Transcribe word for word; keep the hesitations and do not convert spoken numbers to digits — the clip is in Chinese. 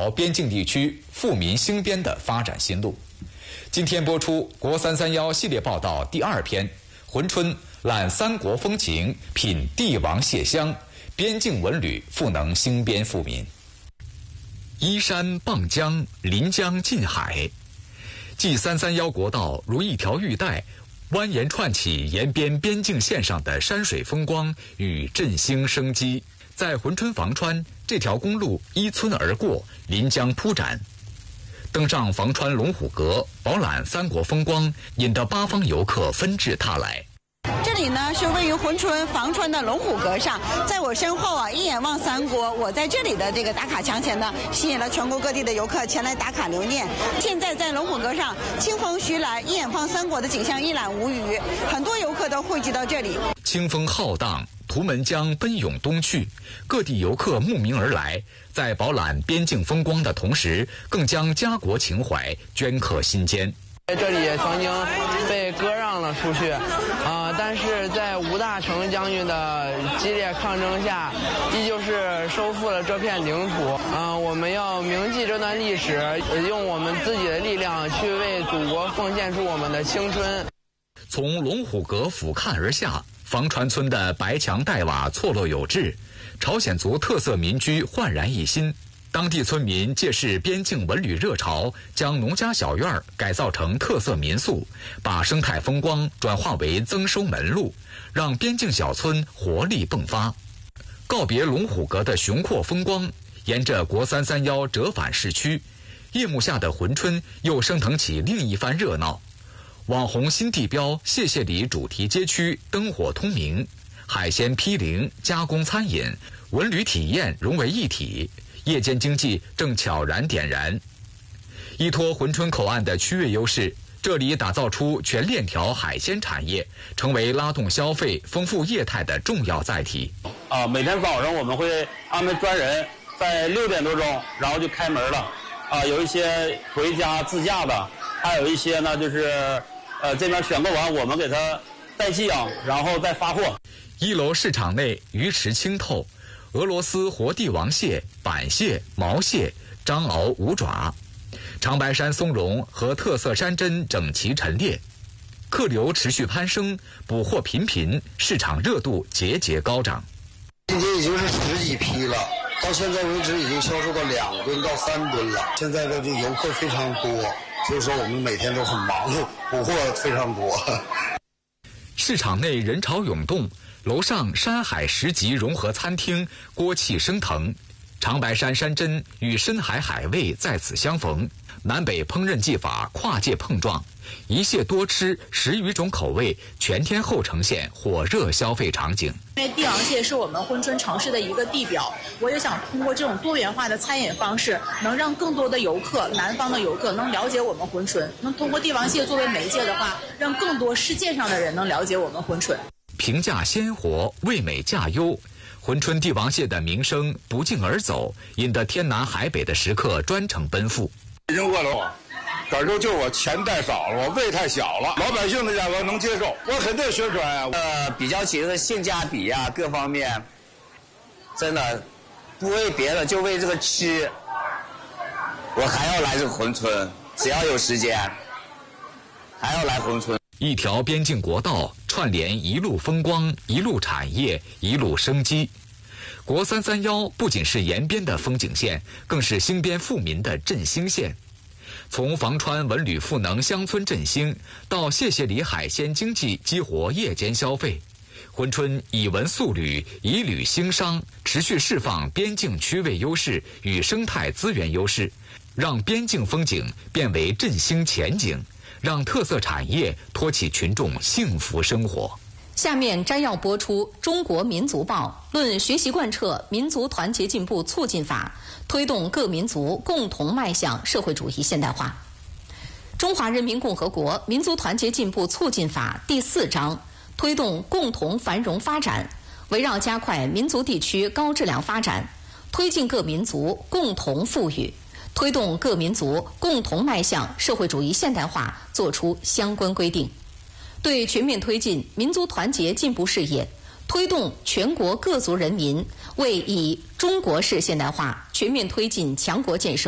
条边境地区富民兴边的发展新路。今天播出《国三三幺》系列报道第二篇，珲春揽三国风情，品帝王蟹香，边境文旅赋能兴边富民。依山傍江，临江近海，继三三幺国道如一条玉带，蜿蜒串起沿边边境线上的山水风光与振兴生机。在珲春房川，这条公路依村而过，临江铺展。登上房川龙虎阁，饱览三国风光，引得八方游客纷至沓来。 这里呢是位于珲春房川的龙虎阁上，在我身后啊，一眼望三国。我在这里的这个打卡墙前呢，吸引了全国各地的游客前来打卡留念。现在在龙虎阁上，清风徐来，一眼望三国的景象一览无余，很多游客都汇聚到这里。 清风浩荡，图门江奔涌东去，各地游客慕名而来，在饱览边境风光的同时，更将家国情怀镌刻心间。 这里曾经被割让了出去，啊、呃，但是在吴大成将军的激烈抗争下，依旧是收复了这片领土。啊、呃，我们要铭记这段历史，用我们自己的力量去为祖国奉献出我们的青春。 从龙虎阁俯瞰而下，房川村的白墙黛瓦错落有致，朝鲜族特色民居焕然一新。当地村民借势边境文旅热潮，将农家小院改造成特色民宿，把生态风光转化为增收门路，让边境小村活力迸发。告别龙虎阁的雄阔风光，沿着国三三幺折返市区，夜幕下的珲春又升腾起另一番热闹。网红新地标谢谢里主题街区灯火通明，海鲜批零、加工餐饮、文旅体验融为一体。夜间经济正悄然点燃，依托珲春口岸的区域优势，这里打造出全链条海鲜产业，成为拉动消费、丰富业态的重要载体。 啊，每天早上我们会安排专人在六点多钟，然后就开门了。啊，有一些回家自驾的，还有一些呢就是呃这边选购完，我们给他带寄养，然后再发货。 一楼市场内鱼池清透。俄罗斯活帝王蟹、板蟹、毛蟹、张鳌五爪，长白山松茸和特色山珍整齐陈列，客流持续攀升，捕获频频，市场热度节节高涨。 今天已经是十几批了，到现在为止已经销售到两吨到三吨了。现在的这游客非常多，所以说我们每天都很忙碌，捕获非常多。 市场内人潮涌动。楼上山海十级融合餐厅锅气升腾，长白山山珍与深海海味在此相逢，南北烹饪技法跨界碰撞，一蟹多吃十余种口味，全天候呈现火热消费场景。 因为帝王蟹是我们珲春城市的一个地标，我也想通过这种多元化的餐饮方式，能让更多的游客，南方的游客能了解我们珲春，能通过帝王蟹作为媒介的话，让更多世界上的人能了解我们珲春。 评价鲜活，味美价优，珲春帝王蟹的名声不胫而走，引得天南海北的食客专程奔赴。 已经饿了我，感受就是我钱太少了，我胃太小了，老百姓的价格能接受，我肯定宣传啊。 呃，比较起这个性价比啊，各方面，真的不为别的，就为这个吃，我还要来这个珲春，只要有时间，还要来珲春。 一条边境国道串联一路风光，一路产业，一路生机。国三三幺不仅是沿边的风景线，更是兴边富民的振兴线。从房川文旅赋能乡村振兴，到谢谢里海鲜经济激活夜间消费，珲春以文塑旅，以旅兴商，持续释放边境区位优势与生态资源优势，让边境风景变为振兴前景，让特色产业托起群众幸福生活。 下面摘要播出《中国民族报》论学习贯彻民族团结进步促进法，推动各民族共同迈向社会主义现代化。中华人民共和国民族团结进步促进法第四章推动共同繁荣发展，围绕加快民族地区高质量发展，推进各民族共同富裕，推动各民族共同迈向社会主义现代化作出相关规定，对全面推进民族团结进步事业，推动全国各族人民为以中国式现代化全面推进强国建设